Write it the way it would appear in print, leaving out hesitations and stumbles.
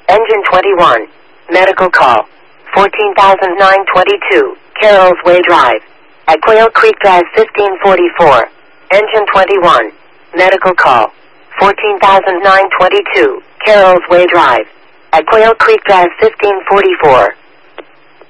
Engine 21. Medical call. 14,922. Carroll's Way Drive. At Quail Creek Drive 1544. Engine 21. Medical call. 14,922. Carroll's Way Drive. At Quail Creek Drive 1544.